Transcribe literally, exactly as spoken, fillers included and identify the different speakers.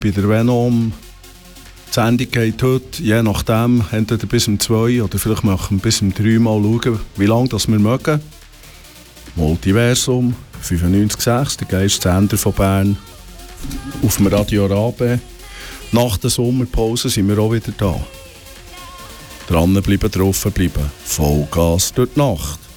Speaker 1: bei der Venom. Die Sendung geht heute, je nachdem, entweder bis um zwei oder vielleicht machen wir bis um drei mal schauen, wie lange das wir mögen. Multiversum, fünfundneunzig Komma sechs, der geilste Sender von Bern, auf dem Radio Rabe. Nach der Sommerpause sind wir auch wieder da. Dranbleiben, drauf bleiben. Vollgas durch die Nacht.